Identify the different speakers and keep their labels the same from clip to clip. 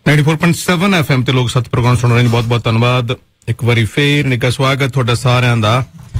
Speaker 1: 94.7 FM ਤੇ ਲੋਕ ਸਤ ਪ੍ਰੋਗਰਾਮ ਸੁਣ ਰਹੇ ਨੇ। ਬਹੁਤ ਬਹੁਤ ਧੰਨਵਾਦ। ਇੱਕ ਵਾਰੀ ਫੇਰ ਨਿੱਘਾ ਸਵਾਗਤ ਤੁਹਾਡਾ ਸਾਰਿਆਂ ਦਾ।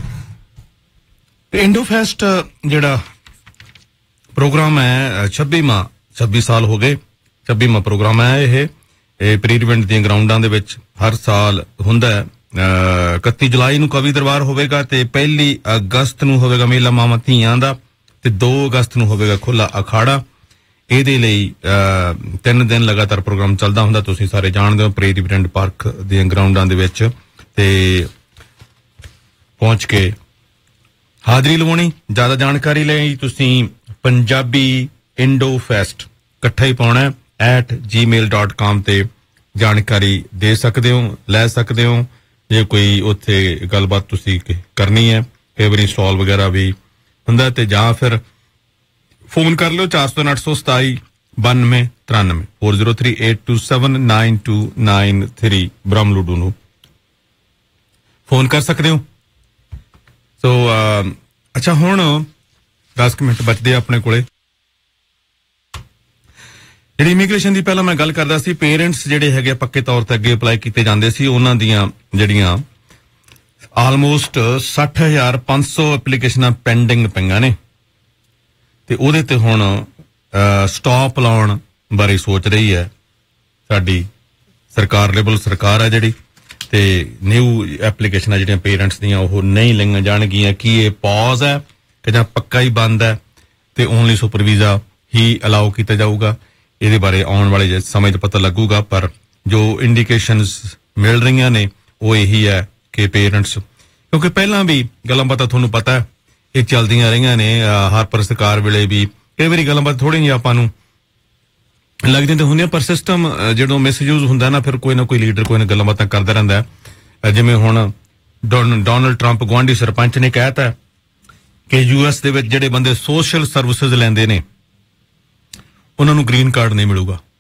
Speaker 1: ਇੰਡੋਫੈਸਟ ਜਿਹੜਾ ਪ੍ਰੋਗਰਾਮ ਹੈ 26 ਸਾਲ ਹੋ ਗਏ। 26ਵਾਂ ਪ੍ਰੋਗਰਾਮ ਹੈ ਇਹ ਪ੍ਰੀਵੈਂਟ ਦੀਆਂ ਗਰਾਊਂਡਾਂ ਦੇ ਵਿੱਚ ਹਰ ਸਾਲ ਹੁੰਦਾ ਹੈ। 31 ਜੁਲਾਈ ਨੂੰ ਕਵੀ ਦਰਬਾਰ ਹੋਵੇਗਾ ਤੇ 1 ਅਗਸਤ ਨੂੰ ਹੋਵੇਗਾ ਮੇਲਾ ਮਾਵਾਂ ਧੀਆਂ ਦਾ ਤੇ 2 ਅਗਸਤ ਨੂੰ ਹੋਵੇਗਾ ਖੁੱਲਾ ਅਖਾੜਾ। ਇਹਦੇ ਲਈ 3 ਦਿਨ ਲਗਾਤਾਰ ਪ੍ਰੋਗਰਾਮ ਚੱਲਦਾ ਹੁੰਦਾ। ਤੁਸੀਂ ਸਾਰੇ ਜਾਣਦੇ ਹੋ ਪ੍ਰੀਵੈਂਟ ਪਾਰਕ ਦੀਆਂ ਗਰਾਊਂਡਾਂ ਦੇ ਵਿੱਚ ਤੇ ਪਹੁੰਚ ਕੇ ਹਾਜ਼ਰੀ ਲਵਾਉਣੀ। ਜ਼ਿਆਦਾ ਜਾਣਕਾਰੀ ਲਈ ਤੁਸੀਂ ਪੰਜਾਬੀ ਇੰਡੋਫੈਸਟ ਇਕੱਠਾ ਹੀ ਪਾਉਣਾ @gmail.com ਤੇ ਜਾਣਕਾਰੀ ਦੇ ਸਕਦੇ ਹੋ, ਲੈ ਸਕਦੇ ਹੋ। ਜੇ ਕੋਈ ਉੱਥੇ ਗੱਲਬਾਤ ਤੁਸੀਂ ਕਰਨੀ ਹੈ, ਕਈ ਵਾਰੀ ਸਟਾਲ ਵਗੈਰਾ ਵੀ ਹੁੰਦਾ ਤੇ ਜਾਂ ਫਿਰ ਫੋਨ ਕਰ ਲਿਓ 400-827 9293 4038279293 ਬ੍ਰਹਮਲੁਡੂ ਨੂੰ ਫੋਨ ਕਰ ਸਕਦੇ ਹੋ। ਸੋ ਅੱਛਾ, ਹੁਣ 10 ਮਿੰਟ ਬਚਦੇ ਆ ਆਪਣੇ ਕੋਲੇ। ਜਿਹੜੀ ਇਮੀਗ੍ਰੇਸ਼ਨ ਦੀ ਪਹਿਲਾਂ ਮੈਂ ਗੱਲ ਕਰਦਾ ਸੀ, ਪੇਰੈਂਟਸ ਜਿਹੜੇ ਹੈਗੇ ਪੱਕੇ ਤੌਰ ਤੇ ਅੱਗੇ ਅਪਲਾਈ ਕੀਤੇ ਜਾਂਦੇ ਸੀ, ਉਹਨਾਂ ਦੀਆਂ ਜਿਹੜੀਆਂ ਆਲਮੋਸਟ 60,500 ਐਪਲੀਕੇਸ਼ਨਾਂ ਪੈਂਡਿੰਗ ਪਈਆਂ ਨੇ ਤੇ ਉਹਦੇ ਤੇ ਹੁਣ ਸਟਾਪ ਲਾਉਣ ਬਾਰੇ ਸੋਚ ਰਹੀ ਹੈ ਸਾਡੀ ਸਰਕਾਰ। ਲਿਬਰਲ ਸਰਕਾਰ ਹੈ ਜਿਹੜੀ, ਤੇ ਨਿਊ ਐਪਲੀਕੇਸ਼ਨਾਂ ਜਿਹੜੀਆਂ ਪੇਰੈਂਟਸ ਦੀਆਂ ਉਹ ਨਹੀਂ ਲਈਆਂ ਜਾਣਗੀਆਂ। ਕੀ ਇਹ ਪੌਜ਼ ਹੈ ਕਿ ਜਾਂ ਪੱਕਾ ਹੀ ਬੰਦ ਹੈ ਤੇ ਓਨਲੀ ਸੁਪਰ ਵੀਜ਼ਾ ਹੀ ਅਲਾਓ ਕੀਤਾ ਜਾਊਗਾ? ਇਹਦੇ ਬਾਰੇ ਆਉਣ ਵਾਲੇ ਸਮੇਂ 'ਚ ਪਤਾ ਲੱਗੂਗਾ। ਪਰ ਜੋ ਇੰਡੀਕੇਸ਼ਨਸ ਮਿਲ ਰਹੀਆਂ ਨੇ ਉਹ ਇਹੀ ਹੈ ਕਿ ਪੇਰੈਂਟਸ, ਕਿਉਂਕਿ ਪਹਿਲਾਂ ਵੀ ਗੱਲਾਂ ਬਾਤਾਂ ਤੁਹਾਨੂੰ ਪਤਾ ਇਹ ਚੱਲਦੀਆਂ ਰਹੀਆਂ ਨੇ ਹਾਰਪਰ ਸਰਕਾਰ ਵੇਲੇ ਵੀ। ਕਈ ਵਾਰੀ ਗੱਲਾਂ ਬਾਤਾਂ ਥੋੜ੍ਹੀਆਂ ਜਿਹੀਆਂ ਆਪਾਂ ਨੂੰ ਲੱਗਦੀਆਂ ਤਾਂ ਹੁੰਦੀਆਂ, ਪਰ ਸਿਸਟਮ ਜਦੋਂ ਮਿਸਯੂਜ਼ ਹੁੰਦਾ ਨਾ, ਫਿਰ ਕੋਈ ਨਾ ਕੋਈ ਲੀਡਰ ਕੋਈ ਨਾ ਗੱਲਾਂ ਬਾਤਾਂ ਕਰਦਾ ਰਹਿੰਦਾ ਹੈ। ਜਿਵੇਂ ਹੁਣ ਡੋਨਲਡ ਟਰੰਪ ਗੁਆਂਢੀ ਸਰਪੰਚ ਨੇ ਕਹਿਤਾ ਕਿ US ਦੇ ਵਿੱਚ ਜਿਹੜੇ ਬੰਦੇ ਸੋਸ਼ਲ ਸਰਵਿਸਿਜ਼ ਲੈਂਦੇ ਨੇ ਉਹਨਾਂ ਨੂੰ ਗ੍ਰੀਨ ਕਾਰਡ ਨਹੀਂ ਮਿਲੂਗਾ।